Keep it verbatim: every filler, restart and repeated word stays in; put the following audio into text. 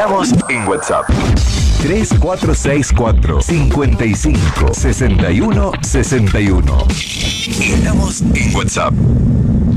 Estamos en WhatsApp. tres cuatro seis cuatro, cinco cinco, seis uno, seis uno. Estamos en WhatsApp.